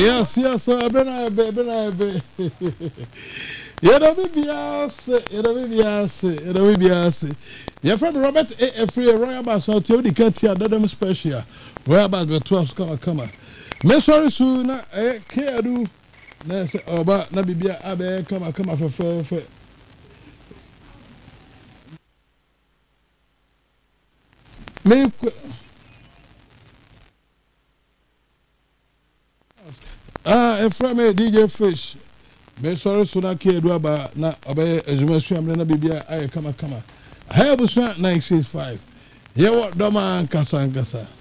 Yes, yes, I've been. It'll be your friend Robert A. Free Royal Bass, I'll tell the cat here, Dadam Special. Where about the 12 come. Miss sorry soon, care do. Nurse, or about Nabibia Abbey, come for. Me. A friend DJ Fish. Me sorry soon, I care do about na obey as you must swim, Nabibia, I come. I have a 965. Yeah, what Doma and Kasa.